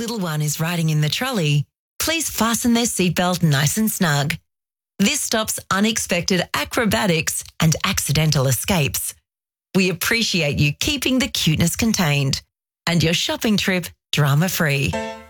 little one is riding in the trolley, please fasten their seatbelt nice and snug. This stops unexpected acrobatics and accidental escapes. We appreciate you keeping the cuteness contained and your shopping trip drama-free.